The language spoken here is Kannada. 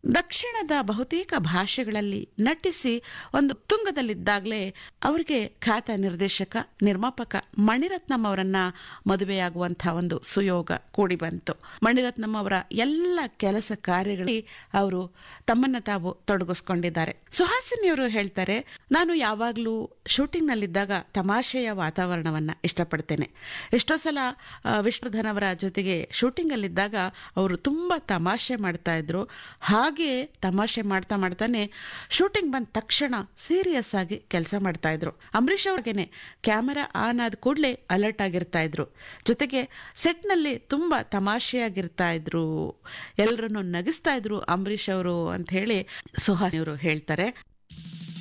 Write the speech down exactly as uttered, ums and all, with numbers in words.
ದಕ್ಷಿಣದ ಬಹುತೇಕ ಭಾಷೆಗಳಲ್ಲಿ ನಟಿಸಿ ಒಂದು ತುಂಗದಲ್ಲಿದ್ದಾಗಲೇ ಅವರಿಗೆ ಖ್ಯಾತ ನಿರ್ದೇಶಕ ನಿರ್ಮಾಪಕ ಮಣಿರತ್ನಂ ಅವರನ್ನ ಮದುವೆಯಾಗುವಂತಹ ಒಂದು ಸುಯೋಗ ಕೂಡಿ ಬಂತು. ಮಣಿರತ್ನಂ ಅವರ ಎಲ್ಲ ಕೆಲಸ ಕಾರ್ಯಗಳಲ್ಲಿ ಅವರು ತಮ್ಮನ್ನ ತಾವು ತೊಡಗಿಸ್ಕೊಂಡಿದ್ದಾರೆ. ಸುಹಾಸಿನಿಯವರು ಹೇಳ್ತಾರೆ, ನಾನು ಯಾವಾಗಲೂ ಶೂಟಿಂಗ್ ನಲ್ಲಿದ್ದಾಗ ತಮಾಷೆಯ ವಾತಾವರಣವನ್ನ ಇಷ್ಟಪಡ್ತೇನೆ. ಎಷ್ಟೋ ಸಲ ವಿಷ್ಣುಧನ್ ಅವರ ಜೊತೆಗೆ ಶೂಟಿಂಗ್ ಅಲ್ಲಿದ್ದಾಗ ಅವರು ತುಂಬಾ ತಮಾಷೆ ಮಾಡ್ತಾ ಇದ್ರು. ಹಾಗೆ ತಮಾಷೆ ಮಾಡ್ತಾ ಮಾಡ್ತಾನೆ ಶೂಟಿಂಗ್ ಬಂದ ತಕ್ಷಣ ಸೀರಿಯಸ್ ಆಗಿ ಕೆಲಸ ಮಾಡ್ತಾ ಇದ್ರು. ಅಂಬರೀಷ್ ಅವ್ರಿಗೇನೆ ಕ್ಯಾಮೆರಾ ಆನ್ ಆದ ಕೂಡಲೇ ಅಲರ್ಟ್ ಆಗಿರ್ತಾ ಇದ್ರು. ಜೊತೆಗೆ ಸೆಟ್ ನಲ್ಲಿ ತುಂಬಾ ತಮಾಷೆಯಾಗಿರ್ತಾ ಇದ್ರು, ಎಲ್ಲರನ್ನು ನಗಿಸ್ತಾ ಇದ್ರು ಅಂಬರೀಷ್ ಅವರು ಅಂತ ಹೇಳಿ ಸುಹಾಸಿನಿ ಅವರು ಹೇಳ್ತಾರೆ.